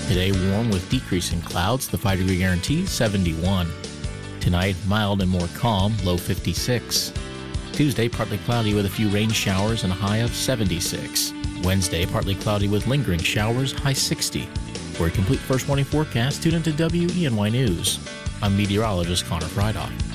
Today, warm with decreasing clouds, the 5-degree guarantee, 71. Tonight, mild and more calm, low 56. Tuesday, partly cloudy with a few rain showers and a high of 76. Wednesday, partly cloudy with lingering showers, high 60. For a complete first warning forecast, tune into WENY News. I'm meteorologist Connor Frydock.